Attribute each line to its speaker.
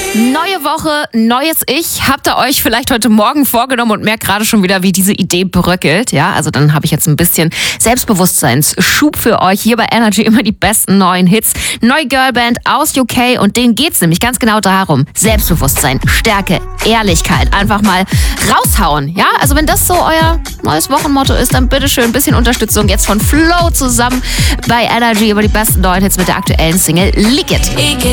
Speaker 1: Neue Woche, neues Ich. Habt ihr euch vielleicht heute Morgen vorgenommen und merkt gerade schon wieder, wie diese Idee bröckelt? Ja, also dann habe ich jetzt ein bisschen Selbstbewusstseinsschub für euch. Hier bei Energy immer die besten neuen Hits. Neue Girlband aus UK und denen geht's nämlich ganz genau darum. Selbstbewusstsein, Stärke, Ehrlichkeit. Einfach mal raushauen. Ja, also wenn das so euer neues Wochenmotto ist, dann bitteschön ein bisschen Unterstützung jetzt von Flo zusammen bei Energy über die besten neuen Hits mit der aktuellen Single Lick It.